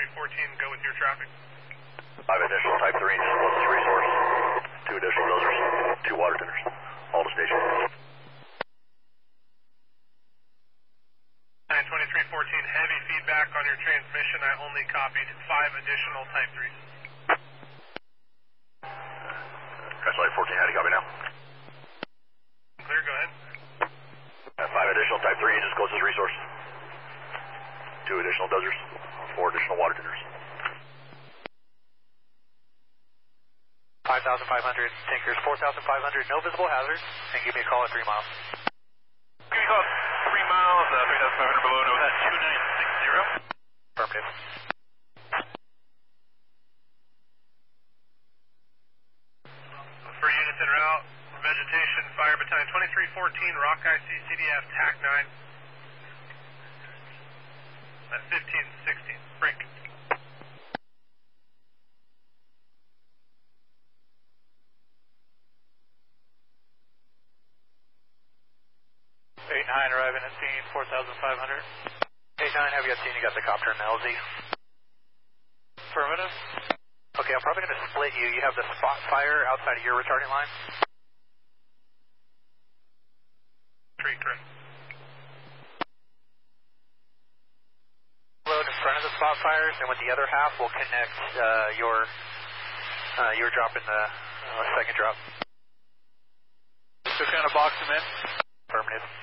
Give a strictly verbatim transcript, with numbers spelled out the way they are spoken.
twenty-three fourteen, go with your traffic. Five additional Type three engines, closest resource. Two additional dozers, two water tenders. All to station. nine twenty-three fourteen, heavy feedback on your transmission. I only copied five additional Type threes. Translate fourteen, how do you copy now? Clear, go ahead. Uh, five additional Type three engines, closest resource. Two additional dozers, four additional water tenders. five thousand five hundred, tankers four thousand five hundred, no visible hazards, and give me a call at three miles. Give me a call at three miles, uh, three thousand five hundred below, no, that's two nine six zero. Affirmative. For units en route, vegetation, fire battalion twenty-three fourteen, Rock I C C D F, T A C nine. At fifteen sixteen, break. eight nine arriving at scene, four thousand five hundred. eight nine, have you got scene? You got the copter and the L Z? Affirmative. Okay, I'm probably going to split you. You have the spot fire outside of your retarding line? Tree, correct. Load in front of the spot fires, and with the other half, we'll connect uh, your uh, your drop in the uh, second drop. Just kind of box them in. Affirmative.